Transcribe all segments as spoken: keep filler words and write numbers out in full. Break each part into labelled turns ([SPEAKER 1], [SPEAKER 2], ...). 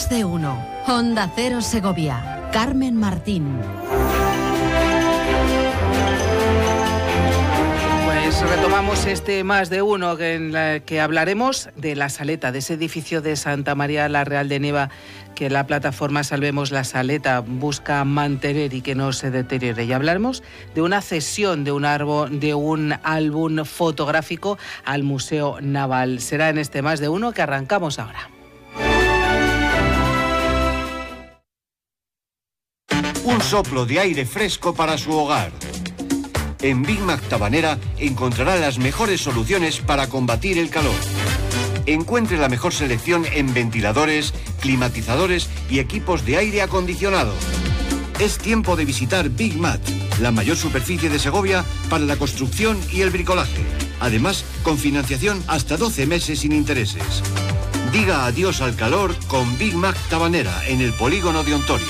[SPEAKER 1] Más de uno. Onda Cero Segovia. Carmen Martín.
[SPEAKER 2] Pues retomamos este Más de uno en la que hablaremos de la Saleta, de ese edificio de Santa María la Real de Neva que la plataforma Salvemos la Saleta busca mantener y que no se deteriore. Y hablaremos de una cesión de un, árbol, de un álbum fotográfico al Museo Naval. Será en este Más de uno que arrancamos ahora.
[SPEAKER 3] Un soplo de aire fresco para su hogar. En Big Mac Tabanera encontrará las mejores soluciones para combatir el calor. Encuentre la mejor selección en ventiladores, climatizadores y equipos de aire acondicionado. Es tiempo de visitar Big Mat, la mayor superficie de Segovia para la construcción y el bricolaje. Además, con financiación hasta doce meses sin intereses. Diga adiós al calor con Big Mac Tabanera en el polígono de Ontoria.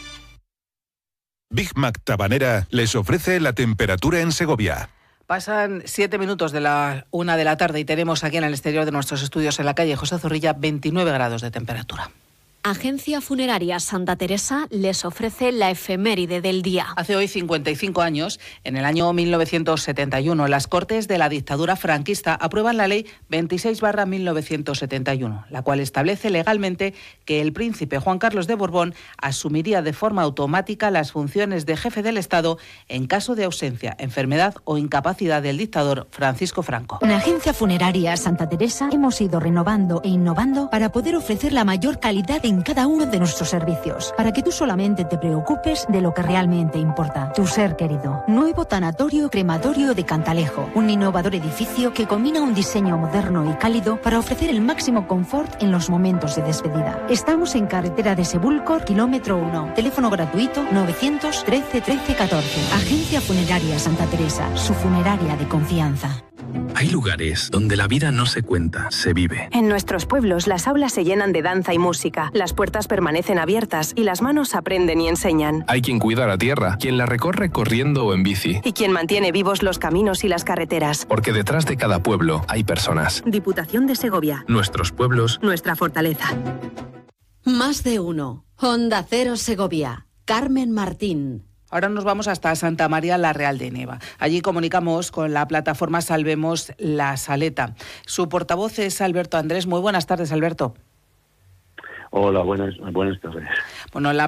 [SPEAKER 4] Big Mac Tabanera les ofrece la temperatura en Segovia.
[SPEAKER 2] Pasan siete minutos de la una de la tarde y tenemos aquí en el exterior de nuestros estudios en la calle José Zorrilla veintinueve grados de temperatura.
[SPEAKER 5] Agencia Funeraria Santa Teresa les ofrece la efeméride del día.
[SPEAKER 2] Hace hoy cincuenta y cinco años, en el año mil novecientos setenta y uno, las Cortes de la dictadura franquista aprueban la Ley veintiséis barra mil novecientos setenta y uno, la cual establece legalmente que el príncipe Juan Carlos de Borbón asumiría de forma automática las funciones de jefe del Estado en caso de ausencia, enfermedad o incapacidad del dictador Francisco Franco.
[SPEAKER 6] En Agencia Funeraria Santa Teresa hemos ido renovando e innovando para poder ofrecer la mayor calidad en cada uno de nuestros servicios, para que tú solamente te preocupes de lo que realmente importa, tu ser querido. Nuevo tanatorio crematorio de Cantalejo, un innovador edificio que combina un diseño moderno y cálido para ofrecer el máximo confort en los momentos de despedida. Estamos en carretera de Sebúlcor, kilómetro uno. Teléfono gratuito novecientos trece trece catorce. Agencia Funeraria Santa Teresa, su funeraria de confianza.
[SPEAKER 7] Hay lugares donde la vida no se cuenta, se vive.
[SPEAKER 8] En nuestros pueblos las aulas se llenan de danza y música, las puertas permanecen abiertas y las manos aprenden y enseñan.
[SPEAKER 7] Hay quien cuida la tierra, quien la recorre corriendo o en bici.
[SPEAKER 8] Y quien mantiene vivos los caminos y las carreteras.
[SPEAKER 7] Porque detrás de cada pueblo hay personas.
[SPEAKER 8] Diputación de Segovia.
[SPEAKER 7] Nuestros pueblos.
[SPEAKER 8] Nuestra fortaleza.
[SPEAKER 1] Más de uno. Onda Cero Segovia. Carmen Martín.
[SPEAKER 2] Ahora nos vamos hasta Santa María la Real de Neva. Allí comunicamos con la plataforma Salvemos la Saleta. Su portavoz es Alberto Andrés. Muy buenas tardes, Alberto.
[SPEAKER 9] Hola, buenas, buenas tardes.
[SPEAKER 2] Bueno, la